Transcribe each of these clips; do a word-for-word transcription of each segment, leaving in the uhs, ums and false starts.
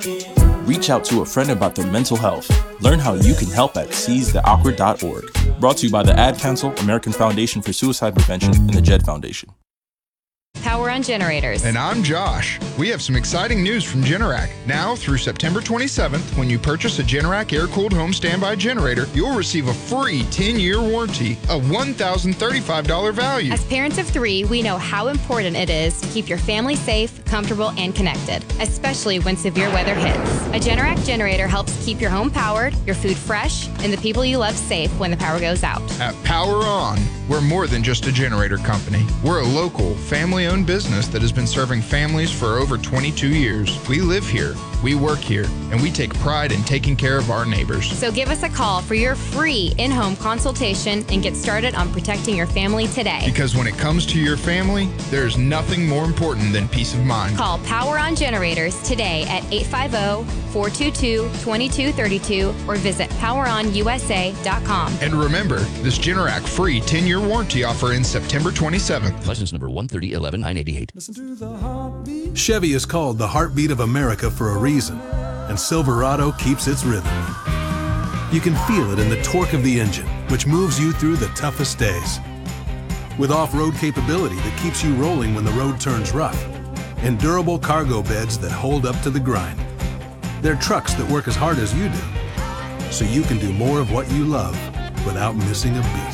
Reach out to a friend about their mental health. Learn how you can help at seize the awkward dot org. Brought to you by the Ad Council, American Foundation for Suicide Prevention, and the Jed Foundation. Power on Generators. And I'm Josh. We have some exciting news from Generac. Now through September twenty-seventh, when you purchase a Generac air-cooled home standby generator, you'll receive a free ten-year warranty, a one thousand thirty-five dollars value. As parents of three, we know how important it is to keep your family safe, comfortable, and connected, especially when severe weather hits. A Generac generator helps keep your home powered, your food fresh, and the people you love safe when the power goes out. At Power On, we're more than just a generator company. We're a local, family-owned business that has been serving families for over twenty-two years. We live here, we work here, and we take pride in taking care of our neighbors. So give us a call for your free in-home consultation and get started on protecting your family today. Because when it comes to your family, there's nothing more important than peace of mind. Call Power On Generators today at eight five zero, four two two, two two three two or visit power on u s a dot com. And remember, this Generac free ten-year warranty offer ends September twenty-seventh. License number one thirty eleven nine eighty-eight. Chevy is called the heartbeat of America for a reason, and Silverado keeps its rhythm. You can feel it in the torque of the engine, which moves you through the toughest days. With off-road capability that keeps you rolling when the road turns rough, and durable cargo beds that hold up to the grind. They're trucks that work as hard as you do, so you can do more of what you love without missing a beat.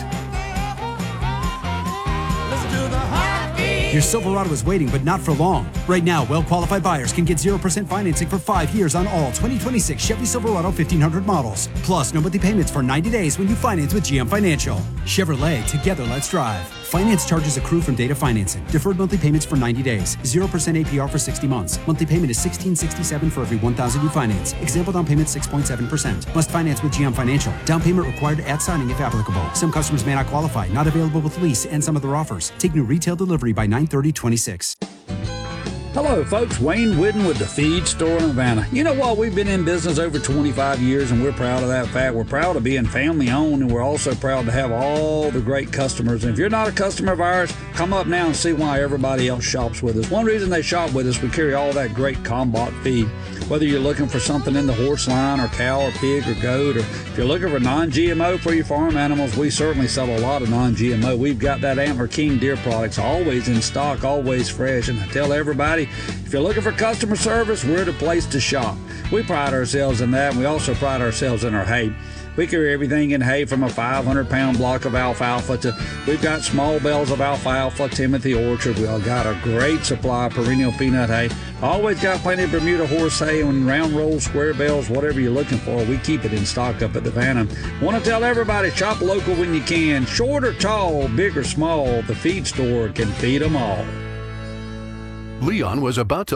Your Silverado is waiting, but not for long. Right now, well-qualified buyers can get zero percent financing for five years on all twenty twenty-six Chevy Silverado fifteen hundred models. Plus, no monthly payments for ninety days when you finance with G M Financial. Chevrolet, together let's drive. Finance charges accrue from data financing. Deferred monthly payments for ninety days. zero percent A P R for sixty months. Monthly payment is sixteen sixty-seven for every one thousand you finance. Example down payment six point seven percent. Must finance with G M Financial. Down payment required at signing if applicable. Some customers may not qualify. Not available with lease and some other offers. Take new retail delivery by nine thirty twenty-six. Hello, folks. Wayne Whidden with the Feed Store in Havana. You know what? We've been in business over twenty-five years, and we're proud of that fact. We're proud of being family-owned, and we're also proud to have all the great customers. And if you're not a customer of ours, come up now and see why everybody else shops with us. One reason they shop with us, we carry all that great combat feed. Whether you're looking for something in the horse line or cow or pig or goat, or if you're looking for non-G M O for your farm animals, we certainly sell a lot of non-G M O. We've got that Antler King deer products always in stock, always fresh. And I tell everybody, if you're looking for customer service, we're the place to shop. We pride ourselves in that, and we also pride ourselves in our hay. We carry everything in hay from a five hundred pound block of alfalfa to, we've got small bales of alfalfa, Timothy Orchard. We've got a great supply of perennial peanut hay. Always got plenty of Bermuda horse hay and round rolls, square bales, whatever you're looking for. We keep it in stock up at the Havana. Want to tell everybody, shop local when you can. Short or tall, big or small, the Feed Store can feed them all. Leon was about to